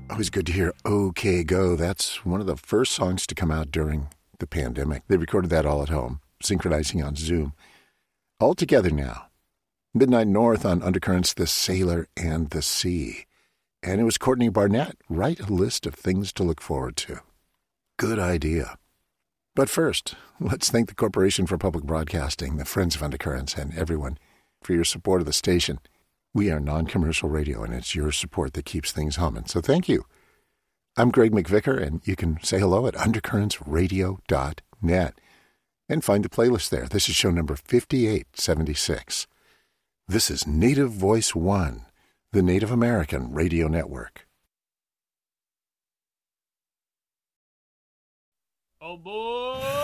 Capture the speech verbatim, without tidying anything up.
Always good to hear OK Go. That's one of the first songs to come out during the pandemic. They recorded that all at home, synchronizing on Zoom. All together now. Midnight North on Undercurrents, The Sailor and the Sea. And it was Courtney Barnett. Write a list of things to look forward to. Good idea. But first, let's thank the Corporation for Public Broadcasting, the Friends of Undercurrents, and everyone for your support of the station. We are non-commercial radio, and it's your support that keeps things humming. So thank you. I'm Greg McVicker, and you can say hello at undercurrents radio dot net and find the playlist there. This is show number fifty-eight seventy-six. This is Native Voice One, the Native American Radio Network. Oh, boy.